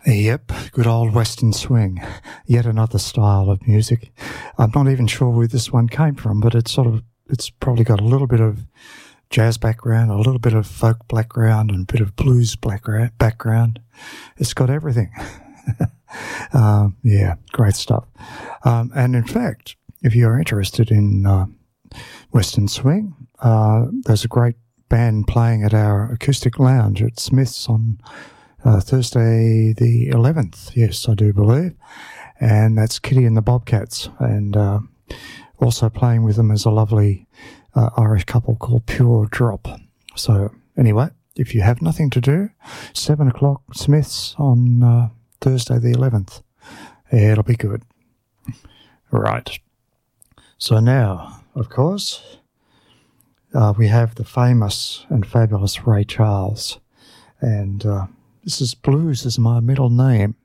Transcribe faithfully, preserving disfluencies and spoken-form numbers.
Yep, good old Western swing. Yet another style of music. I'm not even sure where this one came from, but it's sort of, it's probably got a little bit of jazz background, a little bit of folk background, and a bit of blues background. It's got everything. um, yeah, great stuff. Um, and in fact, if you're interested in uh, Western swing, uh, there's a great band playing at our acoustic lounge at Smith's on Uh, Thursday the eleventh, yes, I do believe, and that's Kitty and the Bobcats, and uh, also playing with them is a lovely uh, Irish couple called Pure Drop. So anyway, if you have nothing to do, seven o'clock Smiths on uh, Thursday the eleventh, it'll be good. Right, so now, of course, uh, we have the famous and fabulous Ray Charles, and uh, this is Blues is my middle name.